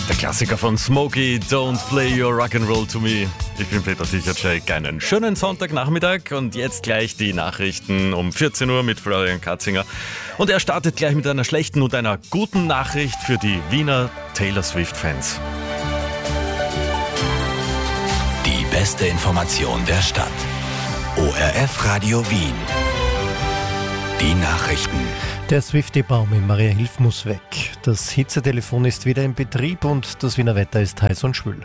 Der Klassiker von Smokey, Don't Play Your Rock'n'Roll to Me. Ich bin Peter Tichatschek, einen schönen Sonntagnachmittag und jetzt gleich die Nachrichten um 14 Uhr mit Florian Katzinger. Und er startet gleich mit einer schlechten und einer guten Nachricht für die Wiener Taylor Swift-Fans. Die beste Information der Stadt. ORF Radio Wien. Die Nachrichten. Der Swiftie-Baum in Mariahilf muss weg. Das Hitzetelefon ist wieder in Betrieb und das Wiener Wetter ist heiß und schwül.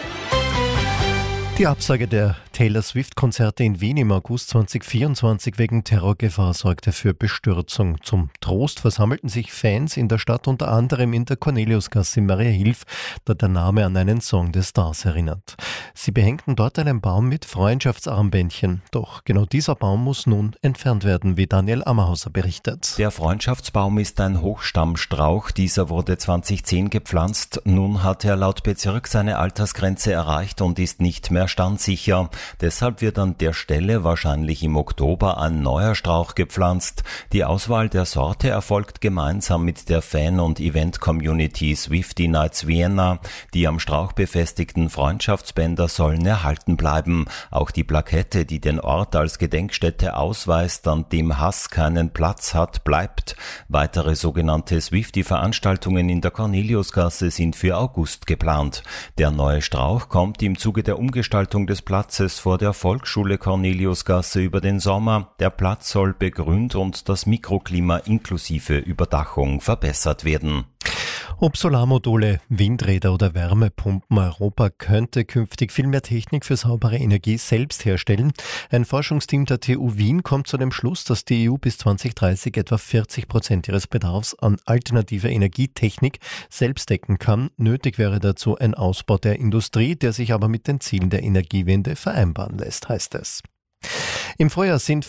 Die Absage der Taylor Swift-Konzerte in Wien im August 2024 wegen Terrorgefahr sorgte für Bestürzung. Zum Trost versammelten sich Fans in der Stadt, unter anderem in der Corneliusgasse in Mariahilf, da der Name an einen Song des Stars erinnert. Sie behängten dort einen Baum mit Freundschaftsarmbändchen. Doch genau dieser Baum muss nun entfernt werden, wie Daniel Ammerhauser berichtet. Der Freundschaftsbaum ist ein Hochstammstrauch. Dieser wurde 2010 gepflanzt. Nun hat er laut Bezirk seine Altersgrenze erreicht und ist nicht mehr standsicher. Deshalb wird an der Stelle wahrscheinlich im Oktober ein neuer Strauch gepflanzt. Die Auswahl der Sorte erfolgt gemeinsam mit der Fan- und Event-Community Swiftie Nights Vienna. Die am Strauch befestigten Freundschaftsbänder sollen erhalten bleiben. Auch die Plakette, die den Ort als Gedenkstätte ausweist, an dem Hass keinen Platz hat, bleibt. Weitere sogenannte Swiftie-Veranstaltungen in der Corneliusgasse sind für August geplant. Der neue Strauch kommt im Zuge der Umgestaltung des Platzes vor der Volksschule Corneliusgasse über den Sommer. Der Platz soll begrünt und das Mikroklima inklusive Überdachung verbessert werden. Ob Solarmodule, Windräder oder Wärmepumpen, Europa könnte künftig viel mehr Technik für saubere Energie selbst herstellen. Ein Forschungsteam der TU Wien kommt zu dem Schluss, dass die EU bis 2030 etwa 40% ihres Bedarfs an alternativer Energietechnik selbst decken kann. Nötig wäre dazu ein Ausbau der Industrie, der sich aber mit den Zielen der Energiewende vereinbaren lässt, heißt es. Im Vorjahr sind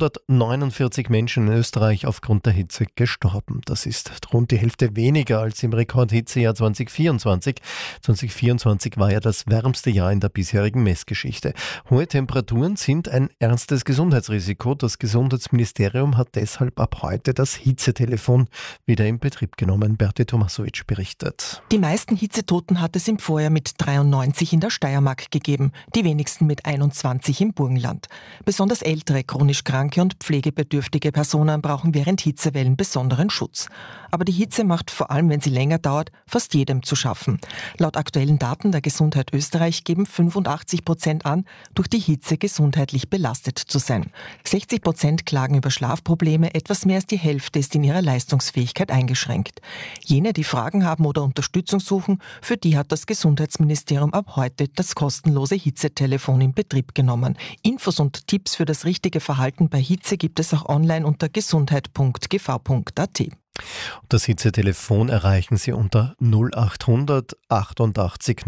449 Menschen in Österreich aufgrund der Hitze gestorben. Das ist rund die Hälfte weniger als im Rekordhitzejahr 2024. 2024 war ja das wärmste Jahr in der bisherigen Messgeschichte. Hohe Temperaturen sind ein ernstes Gesundheitsrisiko. Das Gesundheitsministerium hat deshalb ab heute das Hitzetelefon wieder in Betrieb genommen. Berti Tomasowitsch berichtet. Die meisten Hitzetoten hat es im Vorjahr mit 93 in der Steiermark gegeben, die wenigsten mit 21 im Burgenland. Besonders ältere, chronisch kranke und pflegebedürftige Personen brauchen während Hitzewellen besonderen Schutz. Aber die Hitze macht, vor allem wenn sie länger dauert, fast jedem zu schaffen. Laut aktuellen Daten der Gesundheit Österreich geben 85% an, durch die Hitze gesundheitlich belastet zu sein. 60% klagen über Schlafprobleme, etwas mehr als die Hälfte ist in ihrer Leistungsfähigkeit eingeschränkt. Jene, die Fragen haben oder Unterstützung suchen, für die hat das Gesundheitsministerium ab heute das kostenlose Hitzetelefon in Betrieb genommen. Infos und Tipps für das richtige Verhalten bei Hitze gibt es auch online unter gesundheit.gv.at. Das Hitzetelefon erreichen Sie unter 0800 88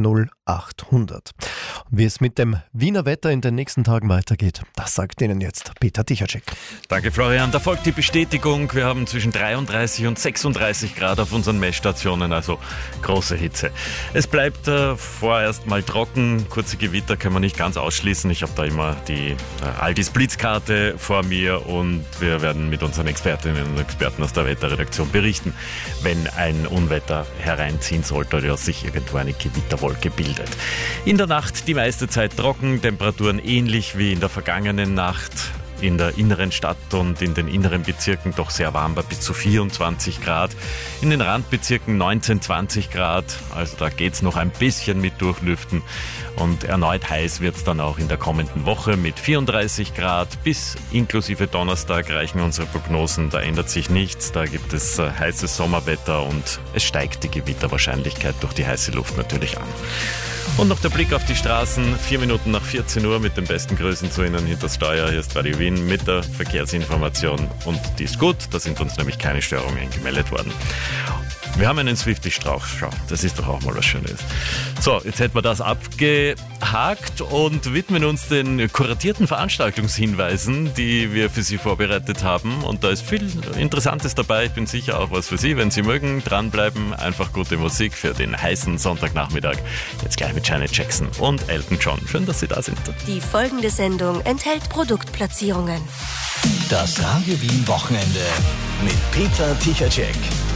0800. Wie es mit dem Wiener Wetter in den nächsten Tagen weitergeht, das sagt Ihnen jetzt Peter Tichatschek. Danke Florian, da folgt die Bestätigung. Wir haben zwischen 33 und 36 Grad auf unseren Messstationen, also große Hitze. Es bleibt vorerst mal trocken, kurze Gewitter können wir nicht ganz ausschließen. Ich habe da immer die Aldis Blitzkarte vor mir und wir werden mit unseren Expertinnen und Experten aus der Wetterredaktion berichten, wenn ein Unwetter hereinziehen sollte oder sich irgendwo eine Gewitterwolke bildet. In der Nacht die meiste Zeit trocken, Temperaturen ähnlich wie in der vergangenen Nacht. In der inneren Stadt und in den inneren Bezirken doch sehr warm, bei bis zu 24 Grad. In den Randbezirken 19, 20 Grad, also da geht's noch ein bisschen mit Durchlüften. Und erneut heiß wird's dann auch in der kommenden Woche mit 34 Grad. Bis inklusive Donnerstag reichen unsere Prognosen, da ändert sich nichts. Da gibt es heißes Sommerwetter und es steigt die Gewitterwahrscheinlichkeit durch die heiße Luft natürlich an. Und noch der Blick auf die Straßen, 4 Minuten nach 14 Uhr mit den besten Grüßen zu Ihnen hinter das Steuer. Hier ist Radio Wien mit der Verkehrsinformation und die ist gut, da sind uns nämlich keine Störungen gemeldet worden. Wir haben einen Swiftie-Strauch, schau, das ist doch auch mal was Schönes. So, jetzt hätten wir das abgehakt und widmen uns den kuratierten Veranstaltungshinweisen, die wir für Sie vorbereitet haben. Und da ist viel Interessantes dabei, ich bin sicher auch was für Sie. Wenn Sie mögen, dranbleiben, einfach gute Musik für den heißen Sonntagnachmittag. Jetzt gleich mit Janet Jackson und Elton John. Schön, dass Sie da sind. Die folgende Sendung enthält Produktplatzierungen. Das Radio Wien Wochenende mit Peter Tichatschek.